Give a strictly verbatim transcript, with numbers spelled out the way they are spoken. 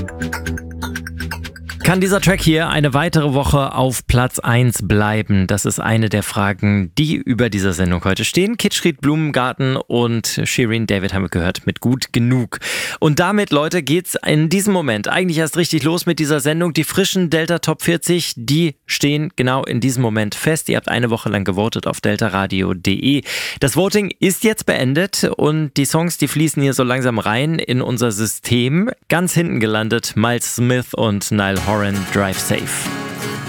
Kann dieser Track hier eine weitere Woche auf Platz eins bleiben? Das ist eine der Fragen, die über dieser Sendung heute stehen. Kitschried, Blumengarten und Shirin David haben wir gehört mit Gut genug. Und damit, Leute, geht's in diesem Moment eigentlich erst richtig los mit dieser Sendung. Die frischen Delta Top vierzig, die stehen genau in diesem Moment fest. Ihr habt eine Woche lang gewotet auf deltaradio punkt de. Das Voting ist jetzt beendet und die Songs, die fließen hier so langsam rein in unser System. Ganz hinten gelandet Miles Smith und Niall Horan, Drive Safe.